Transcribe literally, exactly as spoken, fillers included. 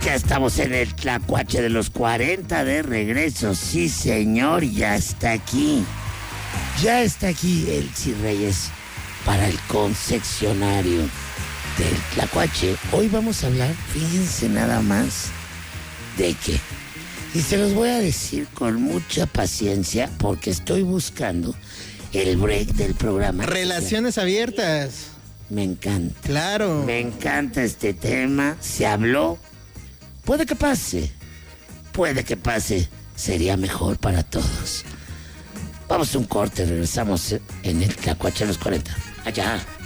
Ya estamos en el tlacuache de los cuarenta de regreso. Sí, señor, ya está aquí. Ya está aquí Elsie Reyes para el concesionario del tlacuache. Hoy vamos a hablar, fíjense nada más, de qué. Y se los voy a decir con mucha paciencia porque estoy buscando el break del programa. Relaciones abiertas. Me encanta. Claro. Me encanta este tema. Se habló. Puede que pase. Puede que pase. Sería mejor para todos. Vamos a un corte. Regresamos en el Tlacuache a los cuarenta. Allá.